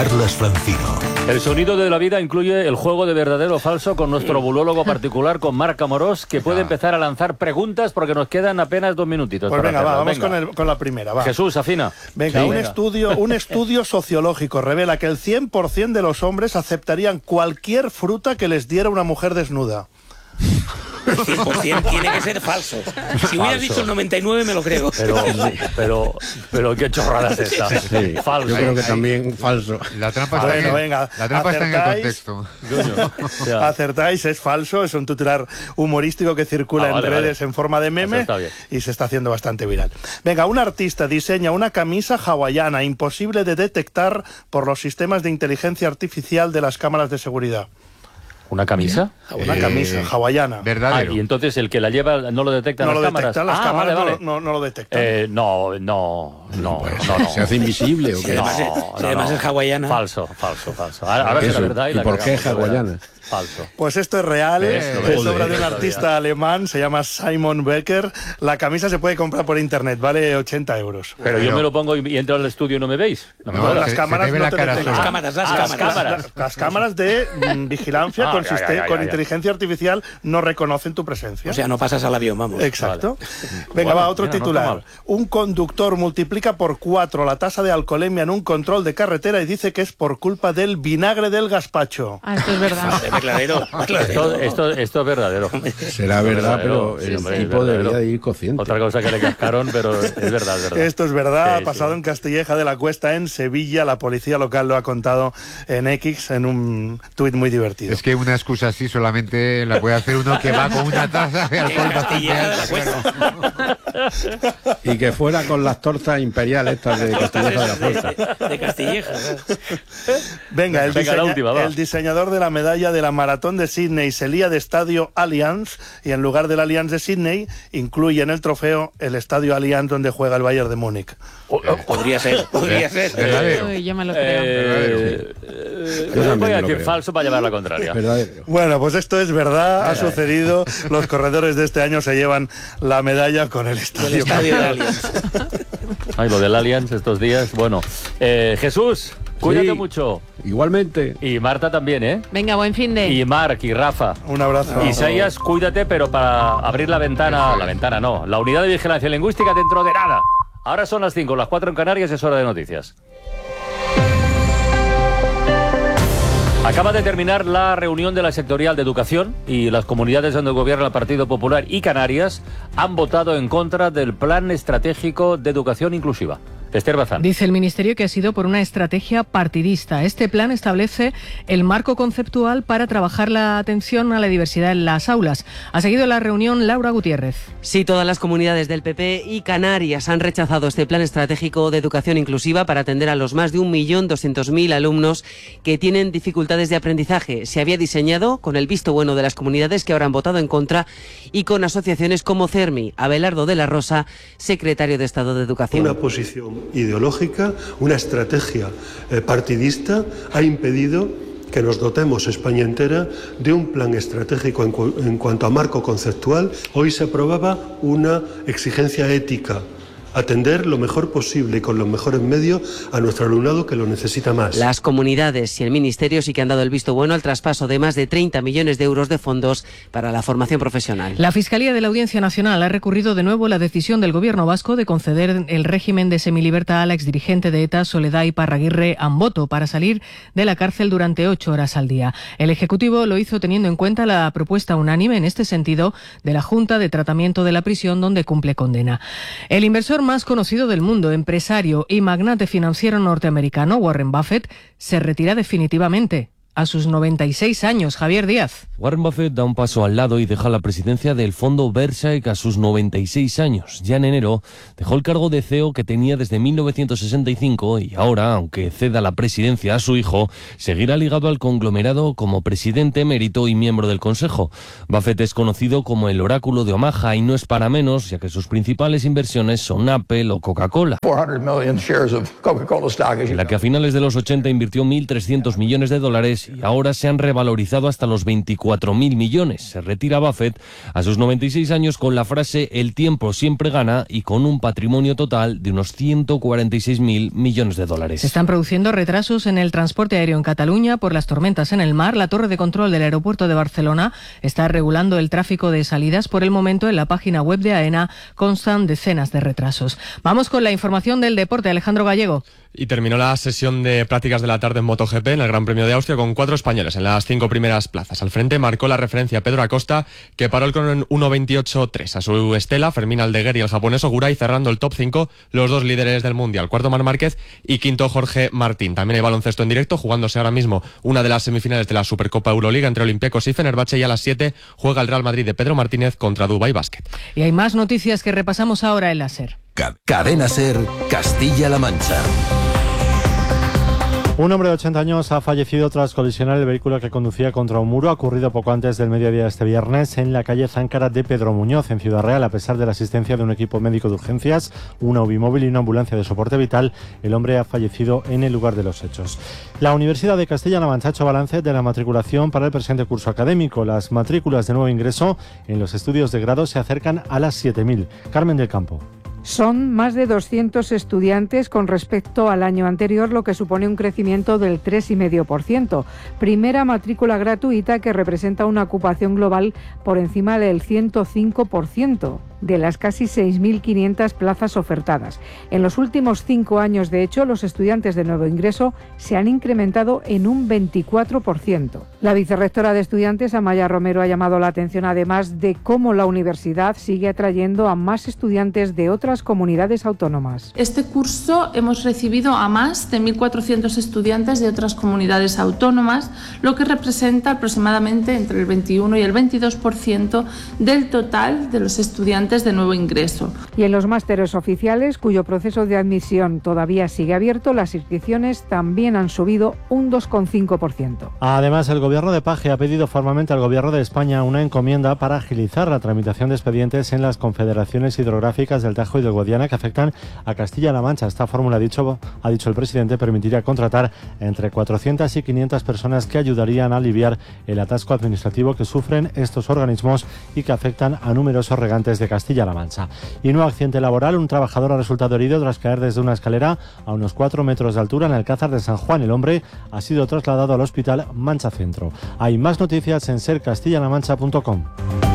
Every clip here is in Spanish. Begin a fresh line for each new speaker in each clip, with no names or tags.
Carlas Francino.
El sonido de la vida incluye el juego de verdadero o falso con nuestro bulólogo particular, con Marc Amorós, que puede empezar a lanzar preguntas porque nos quedan apenas 2 minutitos.
Pues venga, vamos
venga.
con la primera. Va.
Jesús, afina.
Venga,
Sí,
un estudio sociológico revela que el 100% de los hombres aceptarían cualquier fruta que les diera una mujer desnuda.
100% tiene que ser falso. Si hubieras dicho el 99 me lo creo.
Pero qué chorrada es esta.
Sí,
falso.
yo creo que también falso.
La trampa está, está en el contexto.
Acertáis, es falso, es un titular humorístico que circula en redes en forma de meme y se está haciendo bastante viral. Venga, un artista diseña una camisa hawaiana imposible de detectar por los sistemas de inteligencia artificial de las cámaras de seguridad.
¿Una camisa?
Una camisa hawaiana.
Verdadero.
Y entonces el que la lleva no lo detecta en las cámaras.
Las cámaras
vale.
No lo detectan.
No.
¿Se hace invisible o qué?
Además es hawaiana.
Falso. Ahora es la verdad.
¿Y por qué es hawaiana?
Falso.
Pues esto es real, es obra de un artista alemán, se llama Simon Becker. La camisa se puede comprar por internet, vale 80 euros.
Pero yo me lo pongo y entro al estudio y no me veis.
Las cámaras no te
detectan.
Las cámaras de vigilancia con inteligencia artificial no reconocen tu presencia.
O sea, no pasas al avión, vamos.
Exacto. Venga, va, otro titular. Un conductor multiplica por 4 la tasa de alcoholemia en un control de carretera y dice que es por culpa del vinagre del gazpacho.
Esto es verdad.
Esto es verdadero.
Será verdad, pero el tipo debería de ir consciente.
Otra cosa que le cascaron, pero es verdad.
Esto es verdad, ha pasado en Castilleja de la Cuesta, en Sevilla. La policía local lo ha contado en X, en un tuit muy divertido.
Es que una excusa así solamente la puede hacer uno que va con una taza de alcohol bastante alta.
Y que fuera con las torzas imperiales estas de Castilleja de la Fuerza.
De Castilleja.
Venga, el diseñador de la medalla de la maratón de Sydney se lía de estadio Allianz y en lugar del Allianz de Sydney incluye en el trofeo el estadio Allianz donde juega el Bayern de Múnich.
Podría ser.
Yo me lo creo.
Voy a decir falso para llevar la contraria.
Bueno, pues esto es verdad, ha sucedido. Los corredores de este año se llevan la medalla con el estadio
de Allianz.
Ay, lo del Allianz estos días. Bueno, Jesús, cuídate mucho.
Igualmente.
Y Marta también, ¿eh?
Venga, buen fin de.
Y Marc y Rafa.
Un abrazo.
Isaías, cuídate, pero para abrir la ventana no, la unidad de vigilancia lingüística dentro de nada. Ahora son las 5, las 4 en Canarias, es hora de noticias. Acaba de terminar la reunión de la sectorial de educación y las comunidades donde gobierna el Partido Popular y Canarias han votado en contra del Plan Estratégico de Educación Inclusiva. Esther Bazán.
Dice el Ministerio que ha sido por una estrategia partidista. Este plan establece el marco conceptual para trabajar la atención a la diversidad en las aulas. Ha seguido la reunión Laura Gutiérrez.
Sí, todas las comunidades del PP y Canarias han rechazado este plan estratégico de educación inclusiva para atender a los más de 1.200.000 alumnos que tienen dificultades de aprendizaje. Se había diseñado con el visto bueno de las comunidades que ahora han votado en contra y con asociaciones como CERMI. Abelardo de la Rosa, secretario de Estado de Educación.
Una posición ideológica, una estrategia partidista ha impedido que nos dotemos España entera de un plan estratégico en cuanto a marco conceptual. Hoy se aprobaba una exigencia ética, atender lo mejor posible y con los mejores medios a nuestro alumnado que lo necesita más.
Las comunidades y el Ministerio sí que han dado el visto bueno al traspaso de más de 30 millones de euros de fondos para la formación profesional.
La Fiscalía de la Audiencia Nacional ha recurrido de nuevo la decisión del Gobierno vasco de conceder el régimen de semilibertad a la exdirigente de ETA, Soledad Iparraguirre Amboto, para salir de la cárcel durante 8 horas al día. El Ejecutivo lo hizo teniendo en cuenta la propuesta unánime en este sentido de la Junta de Tratamiento de la Prisión, donde cumple condena. El inversor más conocido del mundo, empresario y magnate financiero norteamericano, Warren Buffett, se retira definitivamente a sus 96 años. Javier Díaz.
Warren Buffett da un paso al lado y deja la presidencia del fondo Berkshire a sus 96 años. Ya en enero dejó el cargo de CEO que tenía desde 1965 y ahora, aunque ceda la presidencia a su hijo, seguirá ligado al conglomerado como presidente emérito y miembro del consejo. Buffett es conocido como el oráculo de Omaha y no es para menos, ya que sus principales inversiones son Apple o Coca-Cola, en la que a finales de los 80 invirtió 1.300 millones de dólares millones y ahora se han revalorizado hasta los 24.000 millones. Se retira Buffett a sus 96 años con la frase "el tiempo siempre gana" y con un patrimonio total de unos 146.000 millones de dólares.
Se están produciendo retrasos en el transporte aéreo en Cataluña por las tormentas en el mar. La torre de control del aeropuerto de Barcelona está regulando el tráfico de salidas. Por el momento, en la página web de AENA constan decenas de retrasos. Vamos con la información del deporte. Alejandro Gallego.
Y terminó la sesión de prácticas de la tarde en MotoGP en el Gran Premio de Austria con 4 españoles en las 5 primeras plazas. Al frente marcó la referencia Pedro Acosta, que paró el crono en 1.28.3. A su estela, Fermín Aldeguer y el japonés Ogurai cerrando el top 5, los dos líderes del Mundial. Cuarto Marc Márquez y quinto Jorge Martín. También hay baloncesto en directo, jugándose ahora mismo una de las semifinales de la Supercopa Euroliga entre Olympiacos y Fenerbahce, y a las 7 juega el Real Madrid de Pedro Martínez contra Dubái Basket.
Y hay más noticias que repasamos ahora en la SER.
Cadena SER, Castilla-La Mancha.
Un hombre de 80 años ha fallecido tras colisionar el vehículo que conducía contra un muro. Ha ocurrido poco antes del mediodía este viernes en la calle Záncara de Pedro Muñoz, en Ciudad Real. A pesar de la asistencia de un equipo médico de urgencias, una UBI móvil y una ambulancia de soporte vital, el hombre ha fallecido en el lugar de los hechos. La Universidad de Castilla-La Mancha ha hecho balance de la matriculación para el presente curso académico. Las matrículas de nuevo ingreso en los estudios de grado se acercan a las 7.000. Carmen del Campo.
Son más de 200 estudiantes con respecto al año anterior, lo que supone un crecimiento del 3,5%. Primera matrícula gratuita que representa una ocupación global por encima del 105% de las casi 6.500 plazas ofertadas. En los últimos 5 años, de hecho, los estudiantes de nuevo ingreso se han incrementado en un 24%. La vicerrectora de estudiantes, Amaya Romero, ha llamado la atención además de cómo la universidad sigue atrayendo a más estudiantes de otras comunidades autónomas.
Este curso hemos recibido a más de 1.400 estudiantes de otras comunidades autónomas, lo que representa aproximadamente entre el 21 y el 22% del total de los estudiantes de nuevo ingreso.
Y en los másteres oficiales, cuyo proceso de admisión todavía sigue abierto, las inscripciones también han subido un 2,5%.
Además, el Gobierno de Paje ha pedido formalmente al Gobierno de España una encomienda para agilizar la tramitación de expedientes en las confederaciones hidrográficas del Tajo y del Guadiana que afectan a Castilla-La Mancha. Esta fórmula, ha dicho el presidente, permitiría contratar entre 400 y 500 personas que ayudarían a aliviar el atasco administrativo que sufren estos organismos y que afectan a numerosos regantes de Castilla-La Mancha. Y nuevo accidente laboral, un trabajador ha resultado herido tras caer desde una escalera a unos 4 metros de altura en Alcázar de San Juan. El hombre ha sido trasladado al hospital Mancha Centro. Hay más noticias en sercastillalamancha.com.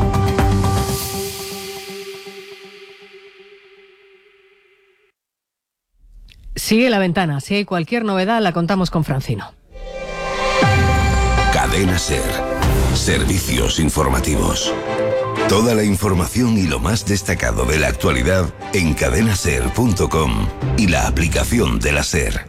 Sigue La Ventana. Si hay cualquier novedad, la contamos con Francino.
Cadena SER. Servicios informativos. Toda la información y lo más destacado de la actualidad en cadenaser.com y la aplicación de la SER.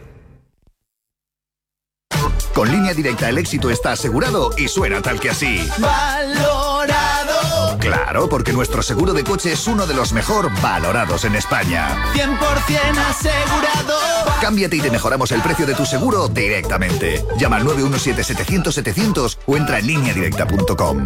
Con Línea Directa el éxito está asegurado y suena tal que así. ¡Valorado! Claro, porque nuestro seguro de coche es uno de los mejor valorados en España.
100% asegurado.
Cámbiate y te mejoramos el precio de tu seguro directamente. Llama al 917-700-700 o entra en lineadirecta.com.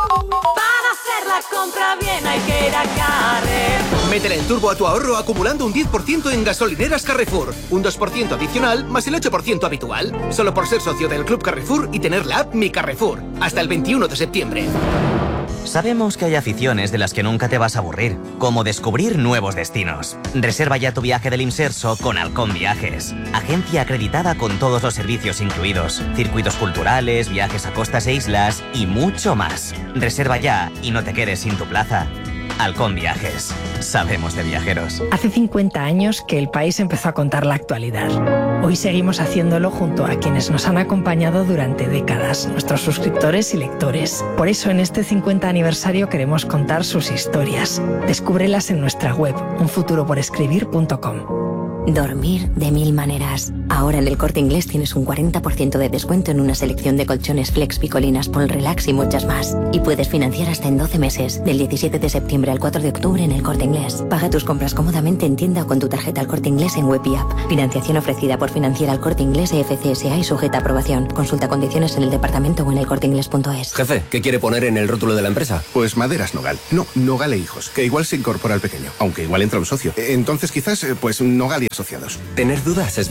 Compra bien, hay que ir a Carrefour.
Métele en turbo a tu ahorro acumulando un 10% en gasolineras Carrefour. Un 2% adicional más el 8% habitual. Solo por ser socio del Club Carrefour y tener la app Mi Carrefour. Hasta el 21 de septiembre.
Sabemos que hay aficiones de las que nunca te vas a aburrir, como descubrir nuevos destinos. Reserva ya tu viaje del Imserso con Halcón Viajes. Agencia acreditada con todos los servicios incluidos. Circuitos culturales, viajes a costas e islas y mucho más. Reserva ya y no te quedes sin tu plaza. Halcón Viajes. Sabemos de viajeros.
Hace 50 años que el país empezó a contar la actualidad. Hoy seguimos haciéndolo junto a quienes nos han acompañado durante décadas, nuestros suscriptores y lectores. Por eso en este 50 aniversario queremos contar sus historias. Descúbrelas en nuestra web, unfuturoporescribir.com.
Dormir de 1000 maneras. Ahora en el Corte Inglés tienes un 40% de descuento en una selección de colchones Flex, Picolinas, Pol Relax y muchas más. Y puedes financiar hasta en 12 meses, del 17 de septiembre al 4 de octubre en el Corte Inglés. Paga tus compras cómodamente en tienda o con tu tarjeta El Corte Inglés en web y app. Financiación ofrecida por Financiera El Corte Inglés FCSA y sujeta a aprobación. Consulta condiciones en el departamento o en elcorteinglés.es.
Jefe, ¿qué quiere poner en el rótulo de la empresa?
Pues Maderas Nogal. No, Nogal e Hijos, que igual se incorpora al pequeño, aunque igual entra un socio. Entonces quizás, pues Nogal y Asociados.
Tener dudas es bueno. Tener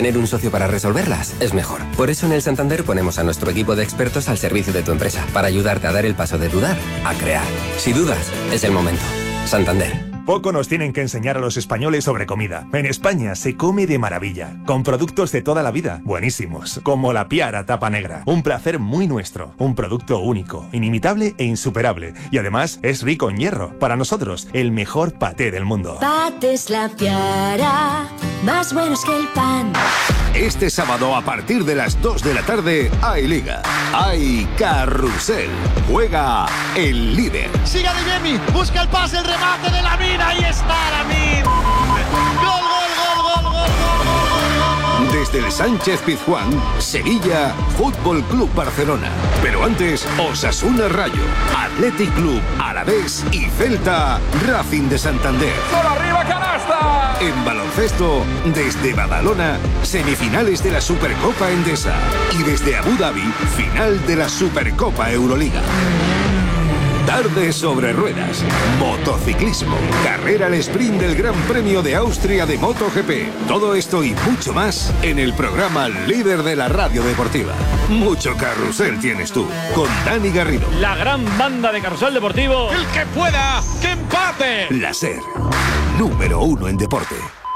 tener un socio para resolverlas es mejor. Por eso en el Santander ponemos a nuestro equipo de expertos al servicio de tu empresa, para ayudarte a dar el paso de dudar a crear. Si dudas, es el momento. Santander.
Poco nos tienen que enseñar a los españoles sobre comida. En España se come de maravilla, con productos de toda la vida, buenísimos, como la Piara tapa negra. Un placer muy nuestro, un producto único, inimitable e insuperable. Y además es rico en hierro. Para nosotros, el mejor paté del mundo.
Patés La Piara, más buenos que el pan.
Este sábado a partir de las 2 de la tarde hay Liga, hay Carrusel, juega el líder.
Sigue de Jimmy, busca el pase, el remate de Lamine, ahí está Lamine. Gol, gol, gol, gol, gol, gol, gol.
Desde el Sánchez Pizjuán, Sevilla, Fútbol Club Barcelona. Pero antes, Osasuna Rayo, Athletic Club Alavés y Celta Racing de Santander.
¡Solo arriba, canasta!
En baloncesto, desde Badalona, semifinales de la Supercopa Endesa. Y desde Abu Dhabi, final de la Supercopa Euroliga. Tarde sobre ruedas, motociclismo, carrera al sprint del Gran Premio de Austria de MotoGP. Todo esto y mucho más en el programa líder de la radio deportiva. Mucho carrusel tienes tú, con Dani Garrido.
La gran banda de Carrusel Deportivo.
¡El que pueda, que empate!
La SER, número 1 en deporte.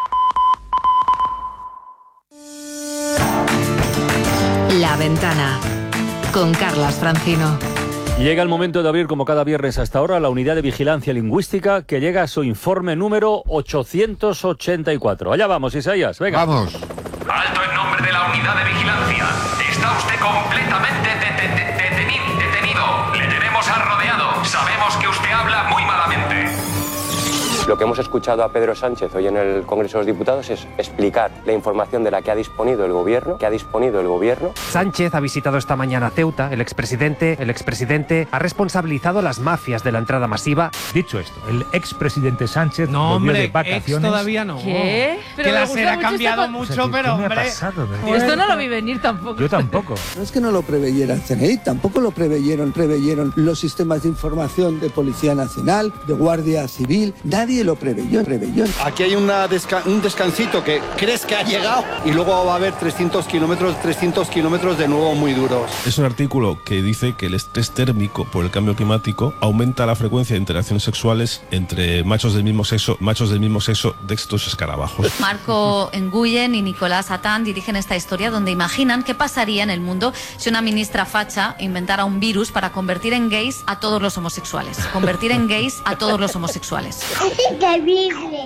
La Ventana, con Carlas Francino.
Llega el momento de abrir, como cada viernes hasta ahora, la unidad de vigilancia lingüística, que llega a su informe número 884. Allá vamos, Isaías, venga.
Vamos.
Alto en nombre de la unidad de vigilancia. Está usted completamente detenido. Le tenemos rodeado. Sabemos que usted habla muy malamente.
Lo que hemos escuchado a Pedro Sánchez hoy en el Congreso de los Diputados es explicar la información de la que ha disponido el gobierno,
Sánchez ha visitado esta mañana Ceuta. El expresidente ha responsabilizado a las mafias de la entrada masiva.
Dicho esto, el expresidente Sánchez
volvió
de vacaciones.
Todavía no.
¿Qué?
Pero que la SER ha cambiado mucho, pero hombre.
Esto no lo vi venir tampoco.
Yo tampoco.
No es que no lo preveyera el CNI, tampoco lo preveyeron los sistemas de información de Policía Nacional, de Guardia Civil. Nadie lo preveyó.
Aquí hay un descansito que crees que ha llegado y luego va a haber 300 kilómetros de nuevo muy duros.
Es un artículo que dice que el estrés térmico por el cambio climático aumenta la frecuencia de interacciones sexuales entre machos del mismo sexo de estos escarabajos.
Marco Nguyen y Nicolás Atán dirigen esta historia donde imaginan qué pasaría en el mundo si una ministra facha inventara un virus para convertir en gays a todos los homosexuales.
Increíble.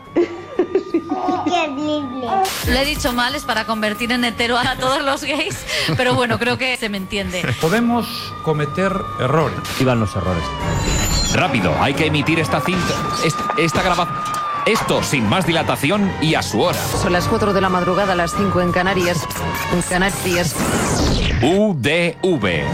Lo he dicho mal, es para convertir en hetero a todos los gays, pero bueno, creo que se me entiende.
Podemos cometer errores.
Aquí van los errores.
Rápido, hay que emitir esta cinta, esta grabación. Esto sin más dilatación y a su hora.
Son las 4 de la madrugada, las 5 en Canarias.
UDV.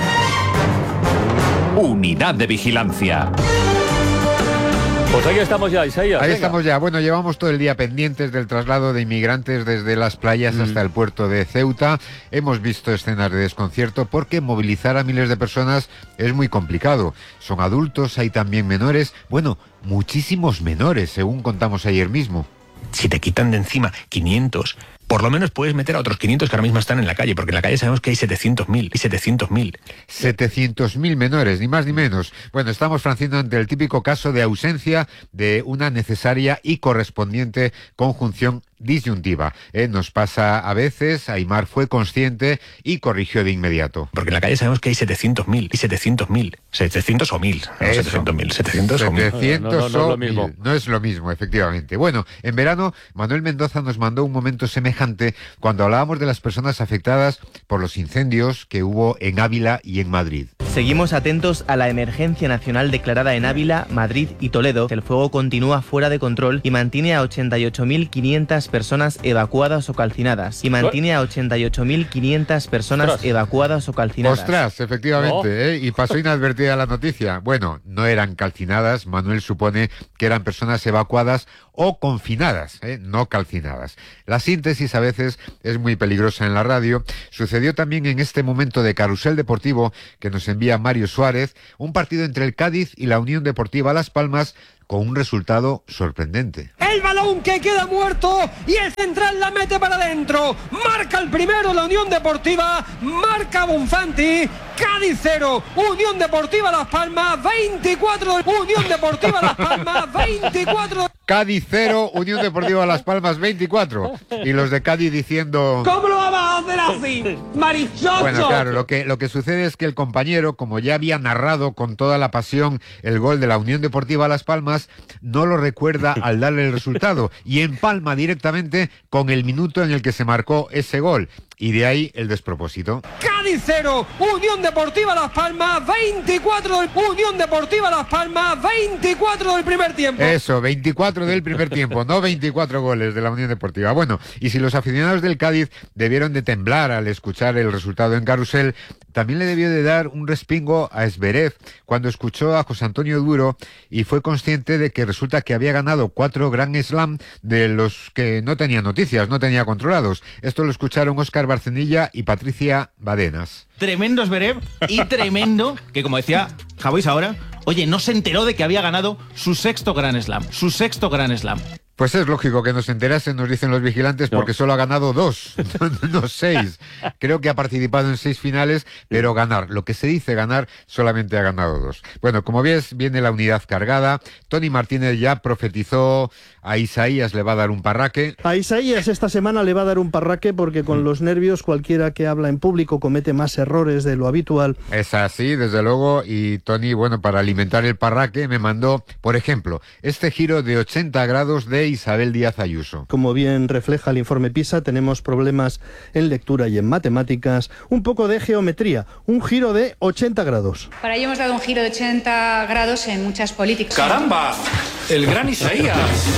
Unidad de Vigilancia.
Pues ahí estamos ya, Isaías.
Ahí estamos ya. Bueno, llevamos todo el día pendientes del traslado de inmigrantes desde las playas hasta el puerto de Ceuta. Hemos visto escenas de desconcierto porque movilizar a miles de personas es muy complicado. Son adultos, hay también menores. Bueno, muchísimos menores, según contamos ayer mismo.
Si te quitan de encima 500, por lo menos puedes meter a otros 500 que ahora mismo están en la calle, porque en la calle sabemos que hay 700.000 y 700.000.
700.000 menores, ni más ni menos. Bueno, estamos, Francino, ante el típico caso de ausencia de una necesaria y correspondiente conjunción disyuntiva. Nos pasa a veces, Aymar fue consciente y corrigió de inmediato.
Porque en la calle sabemos que hay 700.000 y 700.000. 700 o 1000. No, 700.000. 700 o 1000.
700 o 1000. No es lo mismo, efectivamente. Bueno, en verano, Manuel Mendoza nos mandó un momento semejante cuando hablábamos de las personas afectadas por los incendios que hubo en Ávila y en Madrid.
Seguimos atentos a la emergencia nacional declarada en Ávila, Madrid y Toledo. El fuego continúa fuera de control y mantiene a 88.500 personas evacuadas o calcinadas.
Ostras, efectivamente, y pasó inadvertida la noticia. Bueno, no eran calcinadas, Manuel supone que eran personas evacuadas o confinadas, no calcinadas. La síntesis a veces es muy peligrosa en la radio. Sucedió también en este momento de Carrusel Deportivo que nos envía Sevilla Mario Suárez, un partido entre el Cádiz y la Unión Deportiva Las Palmas con un resultado sorprendente.
El balón que queda muerto y el central la mete para adentro. Marca el primero la Unión Deportiva, marca Bonfanti. Cádiz 0, Unión Deportiva Las Palmas 24. Unión Deportiva Las Palmas 24.
Cádiz 0, Unión Deportiva Las Palmas 24. Y los de Cádiz diciendo...
¿Cómo lo vamos a hacer así, marichocho?
Bueno, claro, lo que sucede es que el compañero, como ya había narrado con toda la pasión el gol de la Unión Deportiva Las Palmas, no lo recuerda al darle el resultado y empalma directamente con el minuto en el que se marcó ese gol. Y de ahí el despropósito.
Cádiz 0, Unión Deportiva Las Palmas 24. Unión Deportiva Las Palmas 24 del primer tiempo.
Eso, 24 del primer tiempo, no 24 goles de la Unión Deportiva. Bueno, y si los aficionados del Cádiz debieron de temblar al escuchar el resultado en Carrusel, también le debió de dar un respingo a Zverev cuando escuchó a José Antonio Duro y fue consciente de que resulta que había ganado 4 Grand Slam de los que no tenía noticias, no tenía controlados. Esto lo escucharon Óscar Barcenilla y Patricia Badenas.
Tremendo Zverev y tremendo que, como decía Javois ahora, oye, no se enteró de que había ganado su 6º Grand Slam. Su 6º Grand Slam.
Pues es lógico que nos enterasen, nos dicen los vigilantes, porque solo ha ganado 2, no 6. Creo que ha participado en 6 finales, pero ganar, lo que se dice ganar, solamente ha ganado 2. Bueno, como ves, viene la unidad cargada. Tony Martínez ya profetizó, a Isaías le va a dar un parraque.
A Isaías esta semana le va a dar un parraque porque con los nervios cualquiera que habla en público comete más errores de lo habitual.
Es así, desde luego, y Tony, bueno, para alimentar el parraque me mandó, por ejemplo, este giro de 80 grados de Isabel Díaz Ayuso.
Como bien refleja el informe PISA, tenemos problemas en lectura y en matemáticas, un poco de geometría, un giro de 80 grados.
Para ello hemos dado un giro de 80 grados en muchas políticas.
¡Caramba! ¡El gran Isaías!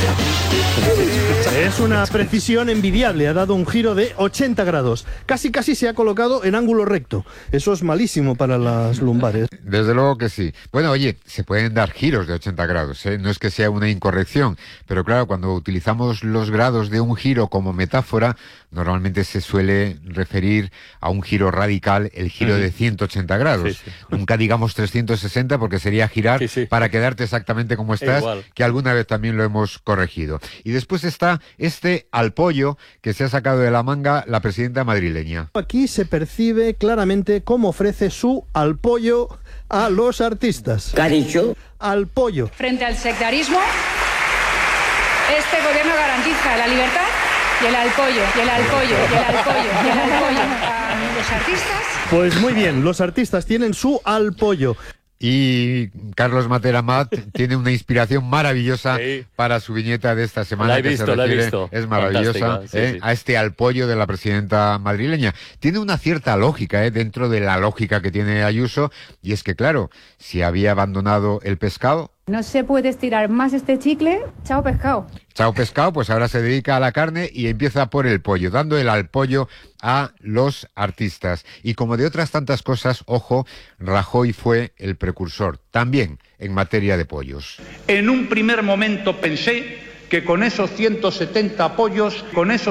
Es una precisión envidiable, ha dado un giro de 80 grados. Casi se ha colocado en ángulo recto. Eso es malísimo para las lumbares.
Desde luego que sí. Bueno, oye, se pueden dar giros de 80 grados, ¿eh? No es que sea una incorrección, pero claro, cuando utilizamos los grados de un giro como metáfora, normalmente se suele referir a un giro radical, el giro de 180 grados. Sí. Nunca digamos 360 porque sería girar para quedarte exactamente como estás, que alguna vez también lo hemos corregido. Y después está este al pollo que se ha sacado de la manga la presidenta madrileña.
Aquí se percibe claramente cómo ofrece su al pollo a los artistas.
¿Qué ha dicho?
Al pollo.
Frente al sectarismo, este gobierno garantiza la libertad y el al pollo, y el al pollo, y el al pollo, y el al pollo a los artistas.
Pues muy bien, los artistas tienen su al pollo.
Y Carlos Matera Mat tiene una inspiración maravillosa para su viñeta de esta semana.
La he visto.
Es maravillosa, a este al pollo de la presidenta madrileña. Tiene una cierta lógica dentro de la lógica que tiene Ayuso, y es que claro, si había abandonado el pescado...
No se puede estirar más este chicle, chao pescado.
Chao pescado, pues ahora se dedica a la carne y empieza por el pollo, dando el al pollo a los artistas. Y como de otras tantas cosas, ojo, Rajoy fue el precursor también en materia de pollos.
En un primer momento pensé que con esos 170 apoyos,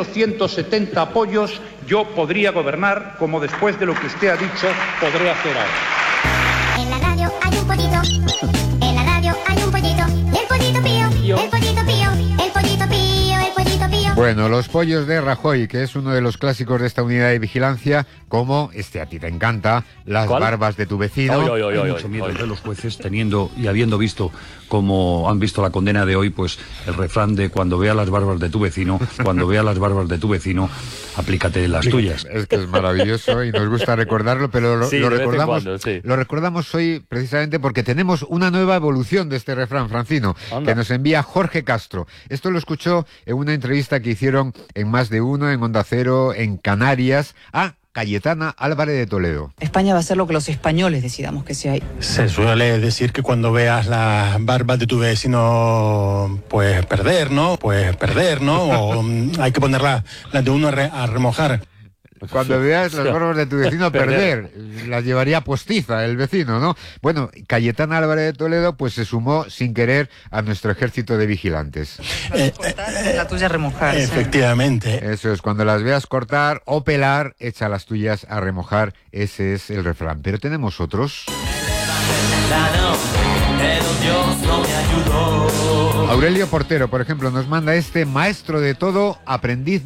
yo podría gobernar como después de lo que usted ha dicho podré hacer ahora.
En la radio hay un pollito. En la radio hay un pollito. Y el pollito pío. El pollito pío. El pollito pío. El pollito pío.
Bueno, los pollos de Rajoy, que es uno de los clásicos de esta unidad de vigilancia, como a ti te encanta, las barbas de tu vecino.
Hay mucho miedo entre los jueces, teniendo y habiendo visto, como han visto la condena de hoy, pues el refrán de cuando vea las barbas de tu vecino, aplícate las tuyas.
Es que es maravilloso y nos gusta recordarlo, pero lo recordamos hoy precisamente porque tenemos una nueva evolución de este refrán, Francino, que nos envía Jorge Castro. Esto lo escuchó en una entrevista que hicieron en Más de Uno, en Onda Cero, en Canarias, a Cayetana Álvarez de Toledo.
España va a ser lo que los españoles decidamos que sea.
Se suele decir que cuando veas las barbas de tu vecino, pues perder, ¿no? O hay que ponerlas las de uno a remojar.
Cuando veas las barbas de tu vecino perder, las llevaría postiza el vecino, ¿no? Bueno, Cayetana Álvarez de Toledo pues se sumó sin querer a nuestro ejército de vigilantes.
La tuya a remojar.
Efectivamente.
Eso es, cuando las veas cortar o pelar, echa las tuyas a remojar, ese es el refrán. Pero tenemos otros.
pero Dios no me ayudó.
Aurelio Portero, por ejemplo, nos manda maestro de todo, aprendiz